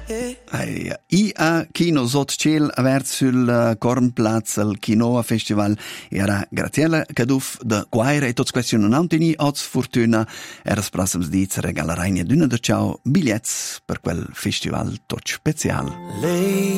I a Kino Sotciel avert sul Kornplatz al Kinoa Festival era Graziella Caduff de Guaire e tots question non antini oz fortuna eras prossims diz regalareine d'una de ciao bigliets per quel festival tot special.